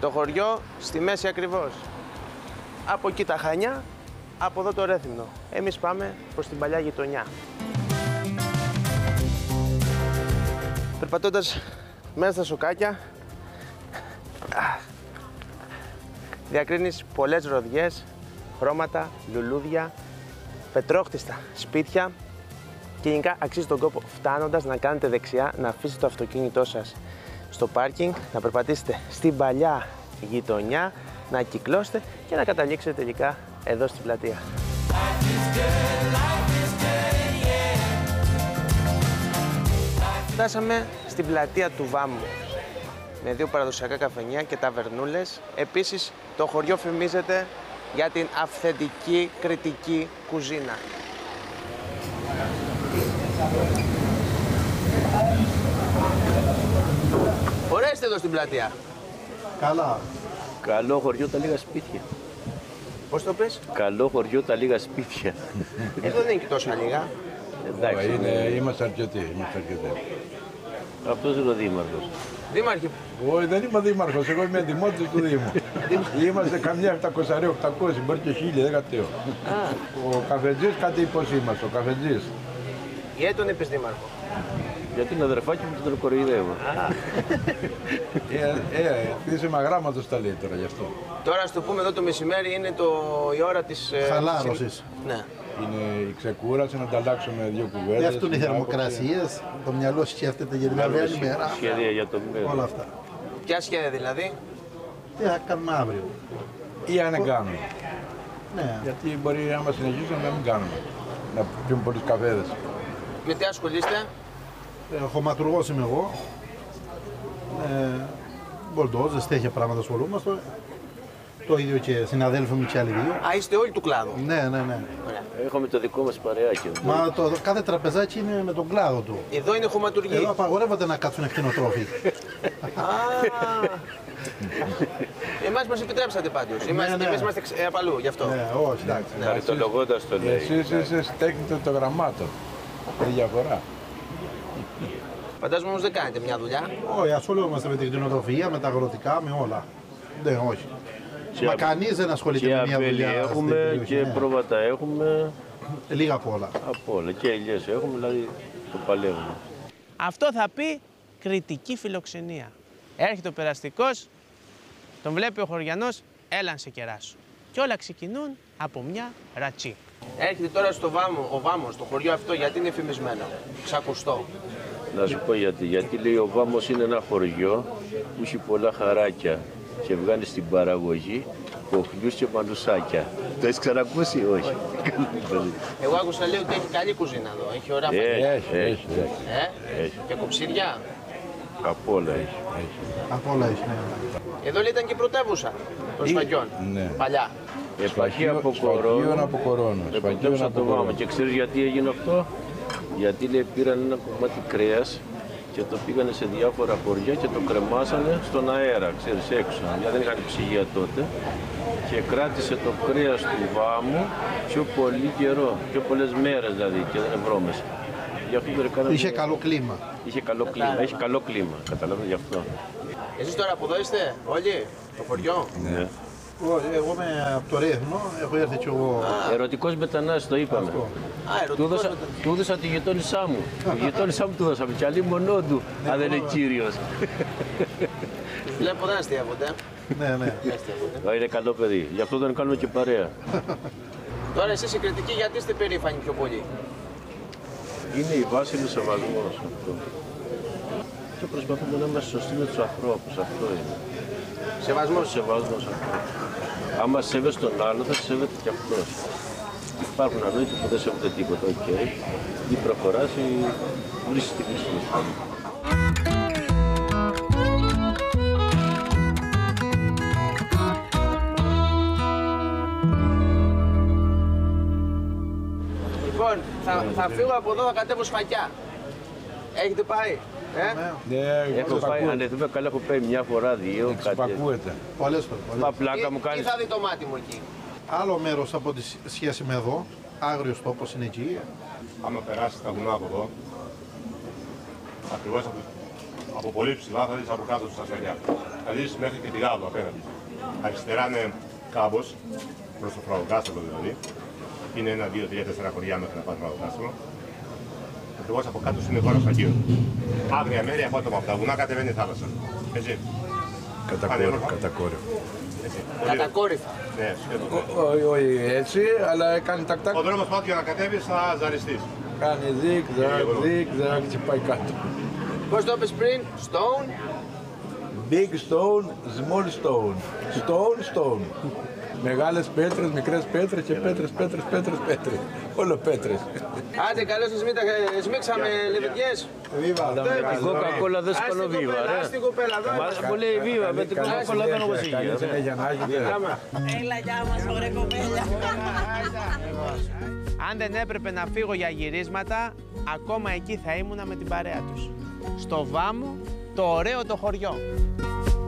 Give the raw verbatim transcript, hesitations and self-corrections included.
Το χωριό στη μέση ακριβώς. Από εκεί τα Χανιά, από εδώ το Ρέθυμνο. Εμείς πάμε προς την παλιά γειτονιά. Περπατώντας μέσα στα σοκάκια, διακρίνεις πολλές ροδιές, χρώματα, λουλούδια, πετρόχτιστα σπίτια και γενικά αξίζει τον κόπο φτάνοντας να κάνετε δεξιά, να αφήσετε το αυτοκίνητό σας στο πάρκινγκ, να περπατήσετε στην παλιά γειτονιά, να κυκλώσετε και να καταλήξετε τελικά εδώ στην πλατεία. Φτάσαμε στην πλατεία του Βάμου με δύο παραδοσιακά καφενεία και ταβερνούλες. Επίσης το χωριό φημίζεται για την αυθεντική κρητική κουζίνα. Ωραία είστε εδώ στην πλατεία. Καλά. Καλό χωριό, τα λίγα σπίτια. Πώς το πες? Καλό χωριό, τα λίγα σπίτια. Εδώ δεν είναι και τόσα λίγα. Εντάξει. Είναι, είμαστε αρκετοί, είμαστε αρκετοί. Αυτός είναι ο δήμαρχος. Δήμαρχε, Όχι, δεν είμαι δήμαρχος, εγώ είμαι δημότης του Δήμου. Είμαστε καμιά επτακόσια οκτακόσια, μπορεί και χίλια, δεν κατέω. Ο καφετζής κάτι πώς είμαστε, ο καφετζής. γιατί τον είπες δήμαρχο? Γιατί είναι αδερφάκι μου και τον κοροϊδεύω. Ε, ε, επίσημα γράμματος τα λέει τώρα γι' αυτό. Τώρα, ας το πούμε, εδώ το μεσημέρι είναι το, η ώρα της... ε, Χαλάρωσης. Ναι. Είναι η ξεκούραση, να ανταλλάξουμε δύο κουβέντες. Πέφτουν οι θερμοκρασίες, το μυαλό σκέφτεται για την αυριανή μέρα. Σχέδια για το μέλλον. Όλα αυτά. Ποια σχέδια δηλαδή? Τι θα κάνουμε αύριο. Ή αν δεν κάνουμε. Ναι. Γιατί μπορεί άμα συνεχίσουμε να μην κάνουμε. Να πιούμε πολλούς καφέδες. Με τι ασχολείστε? Ε, χωματουργός είμαι εγώ. Ε, Μπολντόζες, τέτοια πράγματα ασχολούμαστε. Το ίδιο και συναδέλφοι μου και άλλοι δύο. Α, είστε όλοι του κλάδου. Ναι, ναι, ναι. Έχουμε το δικό μας παρεάκι. Μα το, κάθε τραπεζάκι είναι με τον κλάδο του. Εδώ είναι χωματουργοί. Εδώ απαγορεύονται να κάτσουν κτηνοτρόφοι. Α, εμάς μας επιτρέψατε πάντως. Είμαστε, ναι. Εμείς είμαστε ξε- ε, απ' αλλού, γι' αυτό. Ναι, όχι, εντάξει. Χαριτολογώντας το λέει. Εσείς είστε στέκνητο το γραμμάτων. Είναι διαφορά. Φαντάζομαι όμως δεν κάνετε μια δουλειά. Όχι, ασχολούμαστε με την κτηνοτροφία, με τα αγροτικά, με όλα. Ναι, όχι. Και Μα α- κανείς δεν ασχολείται Και με μια αμπέλι δουλειά. στην έχουμε περιοχή, και ναι. πρόβατα έχουμε. Λίγα απ' όλα. Από όλα. Και ελιές έχουμε, δηλαδή το παλεύουμε. Αυτό θα πει κριτική φιλοξενία. Έρχεται ο περαστικός, τον βλέπει ο χωριανός, έλα να σε κεράσω. Και όλα ξεκινούν από μια ρατσί. Έρχεται τώρα στο Βάμο, ο Βάμος, στο χωριό αυτό, γιατί είναι φημισμένο. Ξακουστό. Να σου πω γιατί. Γιατί λέει ο Βάμος είναι ένα χωριό που έχει πολλά χαράκια και βγάνει στην παραγωγή κοχλιούς και μανουσάκια. Το έχεις ξανακούσει, όχι? Εγώ άκουσα λέει ότι έχει καλή κουζίνα εδώ. Έχει ωραία Έχει, φαγητά. Έχει, έχει, έχει. Ε? έχει. Και κοψίρια. Από όλα έχει. Από όλα έχει. Ναι. Εδώ λέει ήταν και πρωτεύουσα των σφαγιών. Ναι. Παλιά. Επαρχία από Σφαγίων κορώνο. από κορώνο. Σφαγίων Επιτρέψα από το Βάμο. κορώνο. Και ξέρεις γιατί έγινε αυτό? Γιατί λέει πήραν ένα κομμάτι κρέας και το πήγανε σε διάφορα χωριά και το κρεμάσανε στον αέρα, ξέρεις, έξω. Γιατί δεν είχαν ψυγεία τότε. Και κράτησε το κρέας του Βάμου πιο πολύ καιρό, πιο πολλές μέρες δηλαδή και δεν είναι βρώμες. Γι' αυτό το έκαναν- Είχε καλό κλίμα. Είχε καλό κλίμα, έχει καλό κλίμα, καταλαβαίνετε γι' αυτό. Εσείς τώρα από εδώ είστε όλοι, το χωριό. Ναι. Όχι, εγώ είμαι από το Ρέθυμνο, έχω έρθει κι εγώ. Ερωτικός μετανάστης, το είπαμε. Α, Του ερωτικός έδωσα, μετα- του έδωσα τη γειτόνισά μου. Τη γειτόνισά μου του δώσαμε. Και αλλή μονό του, αν δεν είναι κύριος. Τους βλέπω δεν αστείευονται. Ναι, ναι. Δεν αστείευονται. Α, είναι καλό παιδί. Γι' αυτό τον κάνουμε και παρέα. Τώρα εσείς οι κριτικοί γιατί είστε περήφανοι πιο πολύ? Είναι η βάση του σεβασμός αυτό. Και προσπαθούμε να είμαστε σωστοί με τους ανθρώπους. Αυτό είναι. Σεβασμός. Σεβασμός αυτό. Άμα σέβεσαι τον άλλο, θα σε σέβεται και αυτός. Υπάρχουν ανόητοι που δεν σέβονται τίποτα. Οκ. Ή προχωράς ή βρίσκεις τη χρήση του. Λοιπόν, θα, θα φύγω από εδώ, θα κατέβω Σφακιά. Έχετε πάει, ε? Ναι, Έχω πάει, αν δεν θυμάμαι καλά, έχω πάει μια φορά, δύο, κάτι. Εξυπακούεται. Πολλές φορές. πολλές. Μα πλάκα μου Τι, τι κάνεις. θα δει το μάτι μου εκεί? Άλλο μέρος από τη σχέση με εδώ, άγριος τόπος είναι εκεί. Άμα περάσει τα βουνά από εδώ, ακριβώς από από πολύ ψηλά θα δεις από κάτω στους ασταγιά. Θα δεις μέχρι και τη Γάδο απέναντι. Αριστερά είναι κάμπος, προς το Φραγκάστελο δηλαδή. Είναι ένα, δύο, τρία, τέσσερα χωριά μέχρι να πάει το Φραγκάστελο. Ακριβώς από κάτω είναι χώρος Αγίων. Άγρια μέρη απότομα από τα βουνά κατεβαίνει η θάλασσα. Έτσι. Κατακόρυφα. Κατακόρυφα. Ναι, σχεδόν. Όχι έτσι, αλλά κάνει τακτάκ. Ο δρόμος πάντως για να κατέβεις θα ζαριστείς. Κάνει ζικ, ζακ, ζικ, ζακ και πάει κάτω. Πώς το είπες πριν, stone. Big stone, small stone. Stone, stone. Μεγάλες πέτρες, μικρές πέτρες και πέτρες, πέτρες, πέτρες, πέτρες. Όλο πέτρες. Άντε, καλώς σας σμίξαμε λεβιδιές. Βίβα. Την κόκα-κόλα δεν σκονώ βίβα, ρε. Ας την κοπέλα εδώ. Μας μου λέει βίβα, με την κόκα-κόλα δεν όπως υγεία. Έλα, γεια μας, ωραία κοπέλια. Αν δεν έπρεπε να φύγω για γυρίσματα, ακόμα εκεί θα ήμουνα με την παρέα τους. Στο Βάμο, το ωραίο το χωριό.